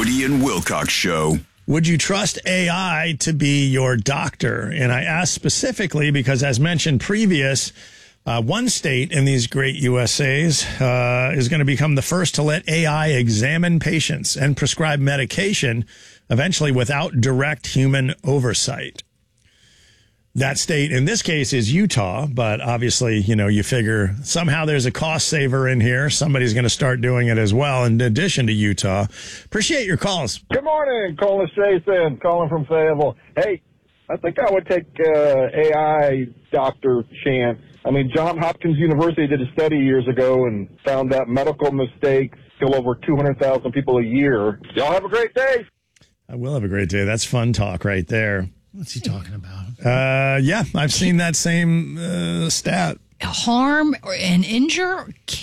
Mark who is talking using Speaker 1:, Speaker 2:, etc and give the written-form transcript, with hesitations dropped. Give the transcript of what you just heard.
Speaker 1: Woody and Wilcox Show.
Speaker 2: Would you trust AI to be your doctor? And I ask specifically because, as mentioned previous, one state in these great USAs is going to become the first to let AI examine patients and prescribe medication, eventually without direct human oversight. That state, in this case, is Utah, but obviously, you figure somehow there's a cost saver in here. Somebody's going to start doing it as well, in addition to Utah. Appreciate your calls.
Speaker 3: Good morning, Colin Jason, calling from Fayetteville. Hey, I think I would take AI doctor chance. I mean, Johns Hopkins University did a study years ago and found that medical mistakes kill over 200,000 people a year. Y'all have a great day.
Speaker 2: I will have a great day. That's fun talk right there.
Speaker 4: What's he talking about?
Speaker 2: Yeah, I've seen that same stat.
Speaker 4: Harm and injure